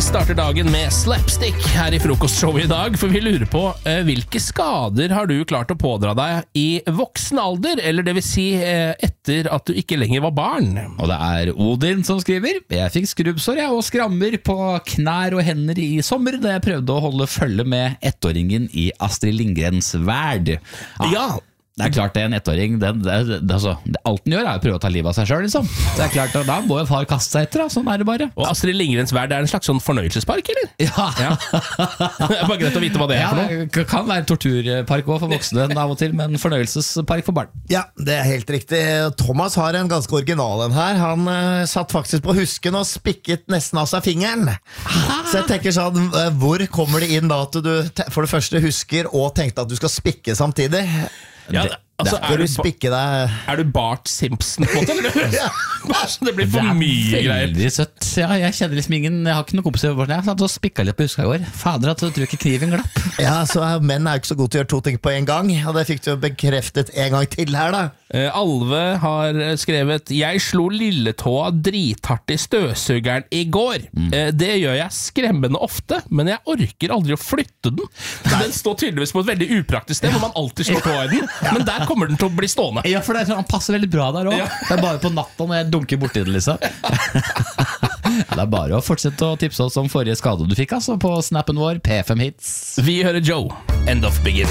starter dagen med slapstick her i frokostshowet i dag, for vi lurer på hvilke skader har du klart å pådra deg i voksen alder, eller det vil si etter at du ikke lenger var barn. Og det er Odin som skriver: Jeg fikk skrubbsår og skrammer på knær og hender i sommer da jeg prøvde å holde følge med ettåringen i Astrid Lindgrens Verd. Ja. Det er klart det er en ettåring, alt den gjør er å prøve å ta livet av seg selv, liksom. Det er klart, da må jo far kaste seg etter, da. Sånn er det bare. Og Astrid Lindgrens Verd er en slags sånn fornøyelsespark, eller? Ja. Det er bare greit å vite hva det er for noe. Det kan være torturpark også for voksne av og til, men fornøyelsespark for barn. Ja, det er helt riktig. Thomas har en ganske original en her. Han satt faktisk på husken og spikket nesten av seg fingeren. Så jeg tenker sånn, hvor kommer det inn da at du for det første husker og tenkte at du skal spikke samtidig? Ja, altså, er du Bart Simpson på en måte, eller? Bare så det blir for mye greier. Veldig søtt. Ja, jeg kjenner liksom ingen, jeg har ikke noen kompiser på Bart. Jeg satt og spikket litt på huska i går. Fader, at du tror ikke kniven glapp. Ja, så menn er ikke så gode til å gjøre to ting på en gang, og det fikk du bekreftet en gang til her da. Alve har skrevet: Jeg slo lilletåa drithardt i støvsugeren i går. Det gjør jeg skremmende ofte, men jeg orker aldri å flytte den. Den står tydeligvis på et veldig upraktisk sted, hvor man alltid slår tåa i den. Men der kommer den til å bli stående. Ja, for han passer veldig bra der også. Det er bare på natta når jeg dunker borti det, liksom. Det er bare å fortsette å tipse oss om forrige skade du fikk, altså, på snappen vår, P5 Hits. Vi hører Joe, End of Beginning.